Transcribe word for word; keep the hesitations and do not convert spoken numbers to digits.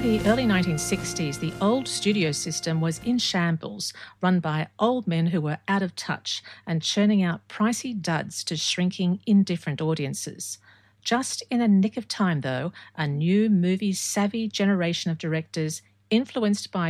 the early nineteen sixties, the old studio system was in shambles, run by old men who were out of touch and churning out pricey duds to shrinking, indifferent audiences. Just in the nick of time, though, a new movie-savvy generation of directors, influenced by